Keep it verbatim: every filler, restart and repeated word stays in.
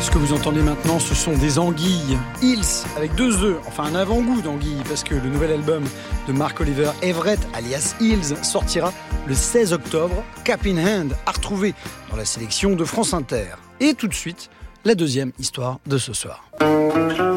Ce que vous entendez maintenant, ce sont des anguilles. Hills, avec deux E, enfin un avant-goût d'anguilles, parce que le nouvel album de Mark Oliver Everett, alias Hills, sortira le seize octobre. Cap in Hand, à retrouver dans la sélection de France Inter. Et tout de suite, la deuxième histoire de ce soir.